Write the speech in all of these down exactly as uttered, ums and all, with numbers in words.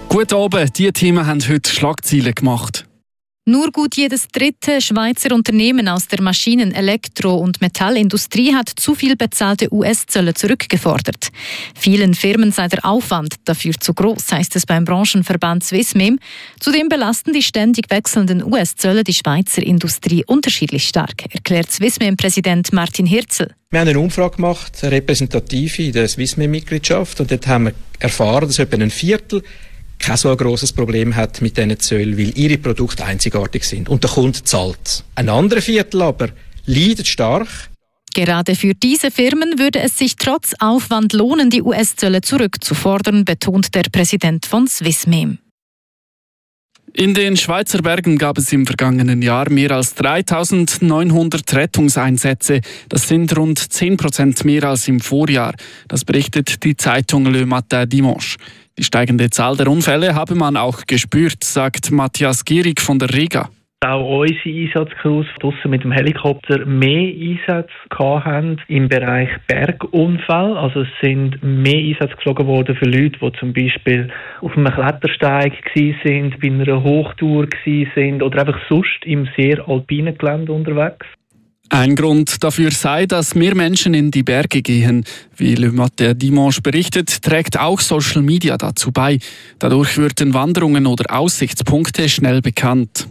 Guten Abend, diese Themen haben heute Schlagzeilen gemacht. Nur gut jedes dritte Schweizer Unternehmen aus der Maschinen-, Elektro- und Metallindustrie hat zu viel bezahlte U S-Zölle zurückgefordert. Vielen Firmen sei der Aufwand dafür zu groß, heißt es beim Branchenverband Swissmem. Zudem belasten die ständig wechselnden U S-Zölle die Schweizer Industrie unterschiedlich stark, erklärt Swissmem-Präsident Martin Hirzel. Wir haben eine Umfrage gemacht, eine repräsentative in der Swissmem-Mitgliedschaft, und dort haben wir erfahren, dass etwa ein Viertel kein so ein grosses Problem hat mit diesen Zöllen, weil ihre Produkte einzigartig sind und der Kunde zahlt. Ein anderes Viertel aber leidet stark. Gerade für diese Firmen würde es sich trotz Aufwand lohnen, die U S-Zölle zurückzufordern, betont der Präsident von Swissmem. In den Schweizer Bergen gab es im vergangenen Jahr mehr als dreitausendneunhundert Rettungseinsätze. Das sind rund zehn Prozent mehr als im Vorjahr. Das berichtet die Zeitung Le Matin Dimanche. Die steigende Zahl der Unfälle habe man auch gespürt, sagt Matthias Gierig von der Riga. Auch unsere Einsatzcrews draussen mit dem Helikopter mehr Einsätze haben im Bereich Bergunfall. Also es sind mehr Einsätze geflogen worden für Leute, die zum Beispiel auf einem Klettersteig waren, bei einer Hochtour waren oder einfach sonst im sehr alpinen Gelände unterwegs. Ein Grund dafür sei, dass mehr Menschen in die Berge gehen. Wie Le Matin Dimanche berichtet, trägt auch Social Media dazu bei. Dadurch würden Wanderungen oder Aussichtspunkte schnell bekannt.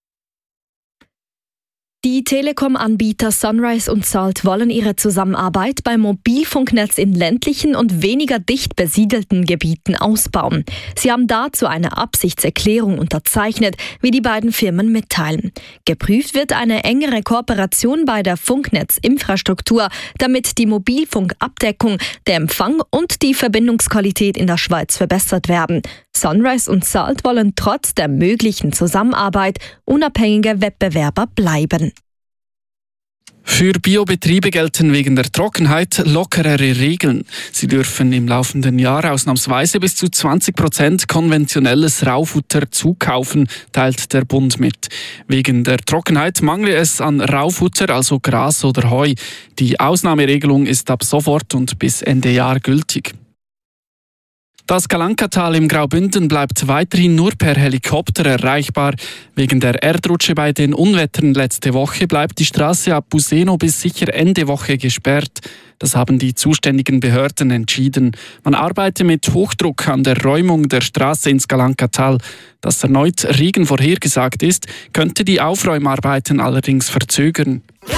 Die Telekom-Anbieter Sunrise und Salt wollen ihre Zusammenarbeit beim Mobilfunknetz in ländlichen und weniger dicht besiedelten Gebieten ausbauen. Sie haben dazu eine Absichtserklärung unterzeichnet, wie die beiden Firmen mitteilen. Geprüft wird eine engere Kooperation bei der Funknetzinfrastruktur, damit die Mobilfunkabdeckung, der Empfang und die Verbindungsqualität in der Schweiz verbessert werden. Sunrise und Salt wollen trotz der möglichen Zusammenarbeit unabhängige Wettbewerber bleiben. Für Biobetriebe gelten wegen der Trockenheit lockerere Regeln. Sie dürfen im laufenden Jahr ausnahmsweise bis zu zwanzig Prozent konventionelles Raufutter zukaufen, teilt der Bund mit. Wegen der Trockenheit mangle es an Raufutter, also Gras oder Heu. Die Ausnahmeregelung ist ab sofort und bis Ende Jahr gültig. Das Calancatal im Graubünden bleibt weiterhin nur per Helikopter erreichbar. Wegen der Erdrutsche bei den Unwettern letzte Woche bleibt die Straße ab Buseno bis sicher Ende Woche gesperrt. Das haben die zuständigen Behörden entschieden. Man arbeite mit Hochdruck an der Räumung der Straße ins Calancatal. Dass erneut Regen vorhergesagt ist, könnte die Aufräumarbeiten allerdings verzögern.